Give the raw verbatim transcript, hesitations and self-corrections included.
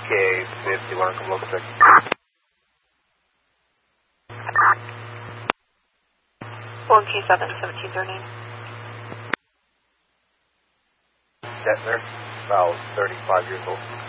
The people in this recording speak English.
K fifty-one, come local check. one K seven, seventeen thirteen. Detmer, about thirty-five years old.